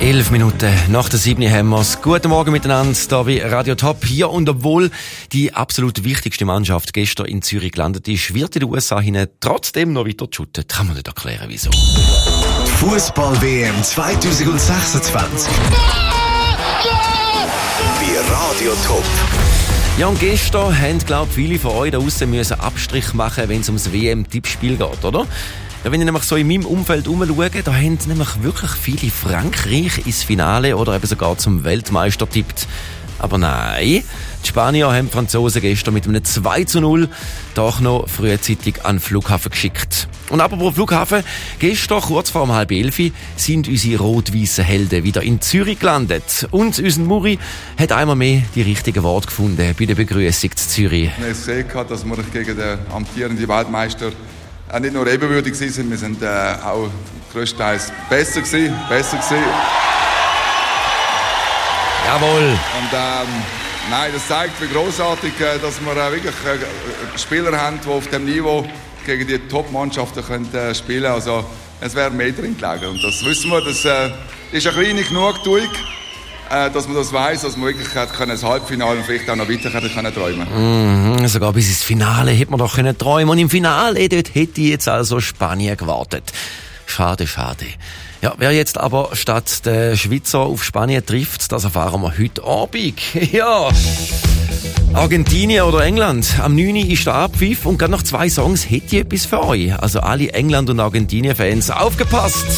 11 Minuten nach der 7 haben wir's. Guten Morgen miteinander, da bei Radio Top. Hier und obwohl die absolut wichtigste Mannschaft gestern in Zürich gelandet ist, wird in den USA hinein trotzdem noch weiter geshootet. Kann man nicht erklären, wieso. Die Fußball-WM 2026. Bei Radio Top. Ja, und gestern haben, glaube ich, viele von euch da draussen müssen Abstrich machen, wenn es ums WM-Tippspiel geht, oder? Ja, wenn ich nämlich so in meinem Umfeld umschaue, da haben nämlich wirklich viele Frankreich ins Finale oder eben sogar zum Weltmeister tippt. Aber nein, die Spanier haben die Franzosen gestern mit einem 2:0 doch noch frühzeitig an den Flughafen geschickt. Und apropos Flughafen, gestern kurz vor 10:30 sind unsere rot-weißen Helden wieder in Zürich gelandet. Und unser Muri hat einmal mehr die richtigen Worte gefunden bei der Begrüßung zu Zürich. Wir haben gesehen, dass wir gegen den amtierenden Weltmeister nicht nur ebenbürtig waren, wir sind auch größtenteils besser gewesen. Jawohl. Und nein, das zeigt, wie grossartig, dass wir wirklich Spieler haben, die auf dem Niveau gegen die Top-Mannschaften spielen können. Also es wäre mehr drin gelegen. Und das wissen wir, das ist eine kleine Genugtuung, dass man das weiss, dass man wirklich das Halbfinale und vielleicht auch noch weiter träumen können. Sogar bis ins Finale hätte man doch träumen können. Und im Finale dort hätte jetzt also Spanien gewartet. Schade. Ja, wer jetzt aber statt der Schweizer auf Spanien trifft, das erfahren wir heute Abend. Ja, Argentinien oder England. Am 9. ist der Abpfiff und gerade noch 2 Songs hätte ich etwas für euch. Also alle England- und Argentinien-Fans, aufgepasst!